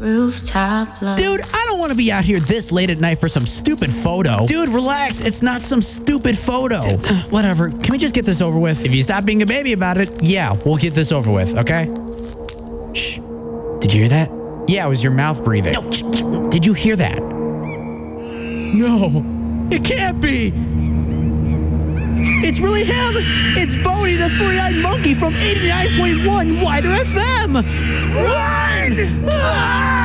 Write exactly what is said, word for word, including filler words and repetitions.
Rooftop love. Dude, I don't want to be out here this late at night for some stupid photo. Dude, relax. It's not some stupid photo. Uh, whatever. Can we just get this over with? If you stop being a baby about it, yeah, we'll get this over with, okay? Shh. Did you hear that? Yeah, it was your mouth breathing. No. Sh- sh- Did you hear that? No. It can't be. It's really him. It's Bodie, the three-eyed monkey from eighty-nine point one Wider F M. Run! Ah!